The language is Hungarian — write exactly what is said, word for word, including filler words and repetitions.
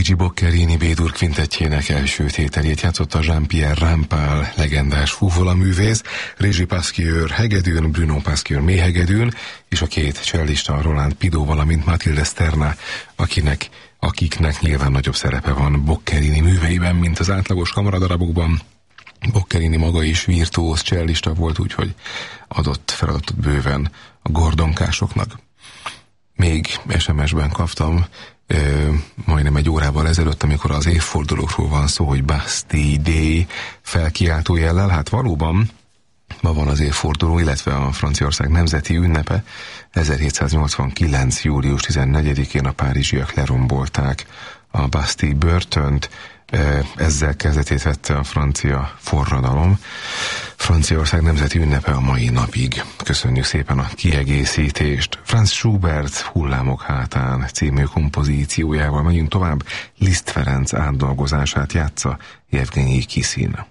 Luigi Boccherini B-dur kvintettjének első tételét játszotta Jean-Pierre Rampal, legendás fuvolaművész, Régi Pasquier hegedűn, Bruno Pasquier méhegedűn, és a két csellista Roland Pidot, valamint Mathilde Sterna, akinek, akiknek nyilván nagyobb szerepe van Boccherini műveiben, mint az átlagos kamaradarabokban. Boccherini maga is virtuóz csellista volt, úgyhogy adott feladatot bőven a gordonkásoknak. Még es em es-ben kaptam ö, majdnem egy órával ezelőtt, amikor az évfordulókról van szó, hogy Bastille Day felkiáltó jellel. Hát valóban ma van az évforduló, illetve a Franciaország nemzeti ünnepe. ezerhétszáznyolcvankilenc. július tizennegyedikén a párizsiak lerombolták a Bastille börtönt. Ezzel kezdetét vette a francia forradalom. Franciaország nemzeti ünnepe a mai napig. Köszönjük szépen a kiegészítést. Franz Schubert Hullámok hátán című kompozíciójával megyünk tovább. Liszt Ferenc átdolgozását játsza Jevgenyi Kisin.